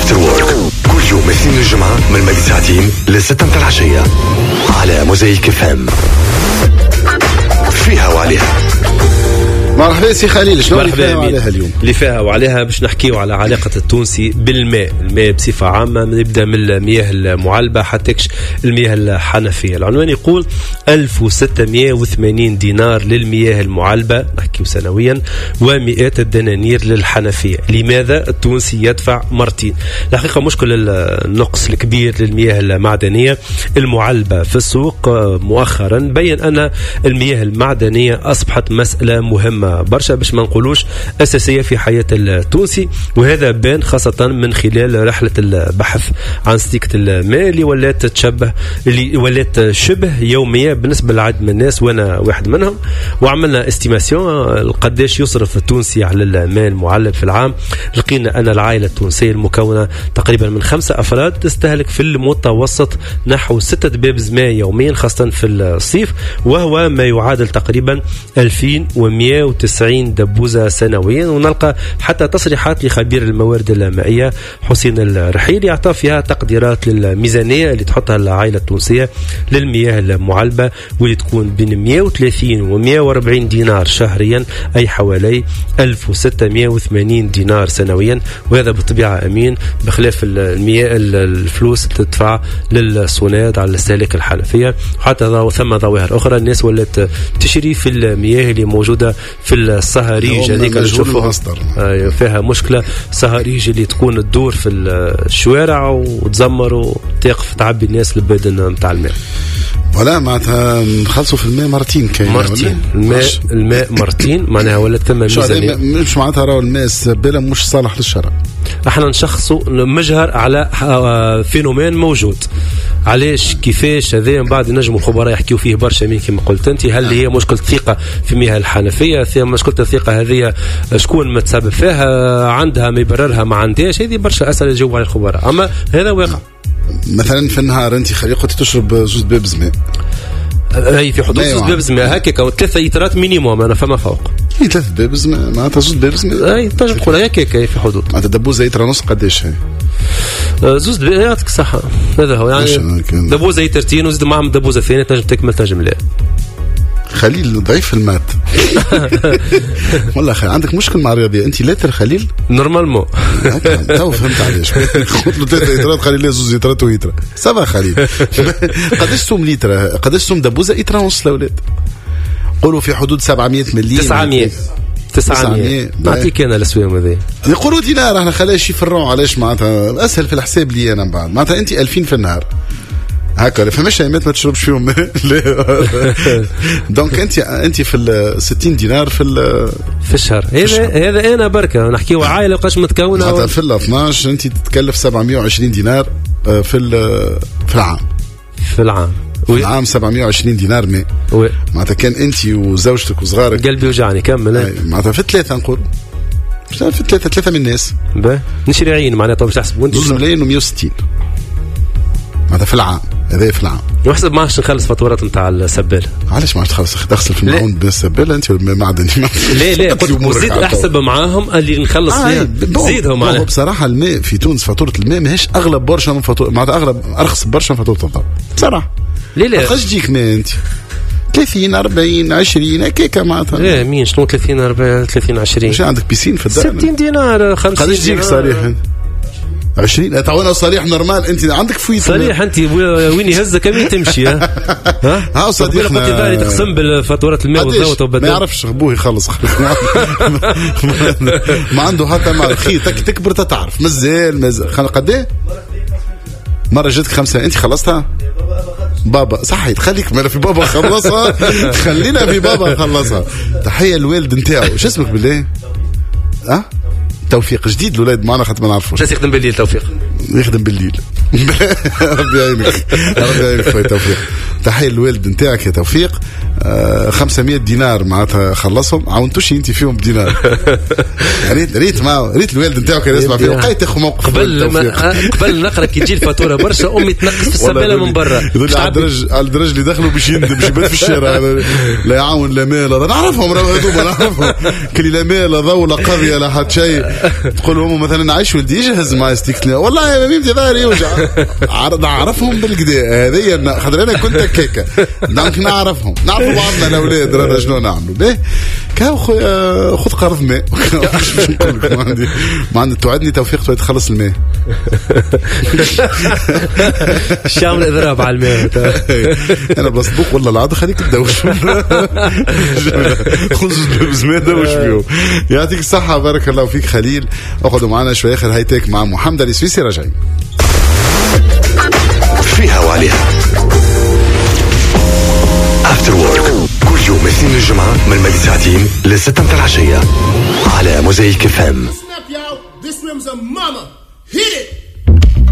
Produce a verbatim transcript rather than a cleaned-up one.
افتر وورك كل يوم اثنين الجمعة من المغرب ساعتين لستة متاع العشية على موزايك اف ام. فيها وعليها. مرحبا سي خليل، شنو اللي فيها وعليها اليوم؟ اللي فيها وعليها باش نحكيو على علاقة التونسي بالماء. الماء بصفة عامة نبدأ من المياه المعلبة حتى المياه الحنفية. العنوان يقول ألف وستمائة وثمانين دينار للمياه المعلبة نحكيو سنويا ومئات الدنانير للحنفية. لماذا التونسي يدفع مرتين؟ الحقيقة مشكل النقص الكبير للمياه المعدنية المعلبة في السوق مؤخرا بين أن المياه المعدنية أصبحت مسألة مهمة برشا باش ما نقولوش أساسية في حياة التونسي، وهذا بان خاصة من خلال رحلة البحث عن سليكة الماء اللي ولات تشبه اللي ولات شبه يومية بالنسبة لعدد من الناس وأنا واحد منهم. وعملنا استيماسيون قداش يصرف التونسي على الماء المعلب في العام. لقينا أن العائلة التونسية المكونة تقريبا من خمسة أفراد تستهلك في المتوسط نحو ستة دبابز ماء يوميا خاصة في الصيف، وهو ما يعادل تقريبا ألفين ومئة وتسعين دبوزة سنويا. ونلقى حتى تصريحات لخبير الموارد المائية حسين الرحيل يعطى فيها تقديرات للميزانية اللي تحطها العائلة التونسية للمياه المعلبة واللي تكون بين مئة وثلاثين و مئة وأربعين دينار شهريا، أي حوالي ألف وستمائة وثمانين دينار سنويا. وهذا بالطبيعة أمين بخلاف المياه الفلوس تدفع للصناد على الاستهلاك الحنفية. حتى ثم ظواهر أخرى الناس ولات تشري في المياه اللي موجودة في الصهاريج هذيك نشوفوها فيها مشكلة. صهاريج اللي تكون تدور في الشوارع وتزمر وتقف تعبي الناس البدن متاع الماء. ولا معناتها نخلصوا في الماء مرتين كاين مرتين الماء الماء مرتين معناها ولا ثم ميزانية مش معناتها راهو الماء السبالة مش صالح للشرع. احنا نشخصوا مجهر على فينومين موجود. علاش كيفاش هذا من بعد نجموا الخبراء يحكيوا فيه برشا مين كما قلت انت. هل هي مشكله ثقه في مياه الحنفيه؟ في مشكله الثقه هذه شكون متسبب فيها؟ عندها ما يبررها ما عندهاش؟ هذه برشا اسئله يجاوبوا على الخبراء. اما هذا واقع. مثلا في النهار انت خلي قلت تشرب زوز دبابز ماء، هي في حدود زوز دبابز ماء هكاك او ثلاثه لترات مينيموم. انا فما فوق هي ثلاث دبابز ماء معناتها زوز دبابز ماء. اي تنجم تقول هكاك في حدود معناتها دبوزه لتر ونص قداش هي؟ زوز دبابز يعطيك الصحه. هذا هو يعني دبوزه لترتين وزيد معهم دبوزه ثانيه تنجم تكمل تنجم لا. خليل ضعيف في المات والله. خليل عندك مشكل مع الرياضية انت لتر خليل نورمالمون. تو فهمت علاش قلت له ثلاثة لترات خليل لي زوز لترات ويترا سبعة خليل. قداش سوم لتر؟ قداش سوم دبوزة لتر ونص الاولاد؟ قولوا في حدود سبعمائة مليون تسعمائة تسعمائة نعطيك انا الاسوام هذه يقولوا دينار. احنا خلينا شي في الرون. علاش معناتها اسهل في الحساب لي انا. بعد معناتها انت ألفين في النهار هكا فماش ايامات ما تشربش فيهم لا. دونك انت انت في ستين دينار في في الشهر. هذا هذا انا بركه نحكيو عائله قاش متكونه معناتها في ال اثناش انت تتكلف سبعمائة وعشرين دينار في في العام. في العام في العام سبعمائة وعشرين دينار ماء. معناتها كان انت وزوجتك وصغارك قلبي وجعني كمل. معناتها في ثلاثه نقول في ثلاثه ثلاثه من الناس نشري عين معناتها باش تحسب وانت زوج ملايين ومئة وستين معناتها في العام. هذا في العام نحسب ما عادش نخلص فاتورات نتاع السباله. علاش ما عادش تخلص تغسل في المعون بالسباله انت معدني؟ لا لا قلت زيد احسب معاهم اللي نخلص فيها آه زيدهم معنا. بصراحه الماء في تونس فاتوره الماء ماهيش اغلب برشا من فاتوره معناتها اغلب ارخص برشا من فاتوره الضوء بصراحه. لا لا قداش تجيك ماء انت؟ ثلاثين أربعين عشرين هكاك معناتها. لا مين شنو ثلاثين أربعين ثلاثين عشرين؟ مش عندك بيسين في الدار؟ ستين دينار خمسين. قداش تجيك صريح؟ عشرين تعاونا صريح نورمال. انت عندك فويت صريح انت وين يهزك كم تمشي. ها ها صديقنا داري تقسم بالفاتورات الماء والضوء وبدل ما يعرفش ابوه يخلص ما عنده حتى مع خي تكبر تعرف مازال مازال قد ايه مره جاتك خمسه انت خلصتها بابا صحيت خليك ما في بابا خلصها. خلينا في بابا خلصها. تحيه الوالد نتاعو شو اسمك بالله؟ ها توفيق جديد الولاد معنا خاطر ما نعرفوش. بس يخدم بالليل توفيق يخدم بالليل. ربي يعينك ربي يعينك خويا توفيق. تحيه الوالد نتاعك يا توفيق. آه خمسمية دينار معناتها خلصهم عاونتوش انت فيهم بدينار. ريت ريت ما ريت الوالد نتاعو كان يسمع فيه وقيت ياخذ موقف قبل قبل نقرا كي تجي الفاتوره برشا امي تنقص في السباله من برا على الدرج على الدرج اللي دخلوا باش يندم باش يبات في الشارع لا يعاون لا مال انا نعرفهم راه هذوما نعرفهم كلي لا مال لا ضو لا قضيه لا حتى شيء. تقول لهم مثلا عايش ولدي يجهز ما يستيك والله يا ميمتي ظهري يوجع نعرفهم بالكدا هذه خاطر انا كنت هكاكا دونك نعرفهم نعرفوا بعضنا الاولاد رانا شنو نعملوا به كاو خذ قرض ماء. ما عندي ما عندي توعدني توفيق توعد تخلص الماء. شامل اضراب على الماء. انا بصدق والله العاده خليك تدوش خذ بزماء دوش بيهم. يعطيك الصحه بارك الله فيك خليل. اقعدوا معنا شويه اخر هايتك مع محمد السويسي راجعين فيها وعليها افتر وورك كل يوم اثنين الجمعة من مدى ساعتين لستة متاع العشية على موزايك اف ام. This room's a mama. Hit it.